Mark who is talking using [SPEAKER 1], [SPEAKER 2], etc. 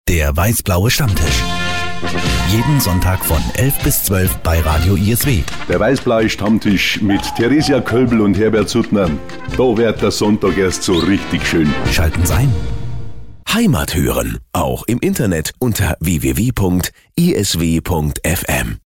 [SPEAKER 1] Der weiß-blaue Stammtisch. Jeden Sonntag von 11 bis 12 bei Radio ISW.
[SPEAKER 2] Der weiß-blaue Stammtisch mit Theresia Kölbel und Herbert Suttner. Da wird der Sonntag erst so richtig schön.
[SPEAKER 1] Schalten Sie ein.
[SPEAKER 3] Heimat hören, auch im Internet unter www.isw.fm.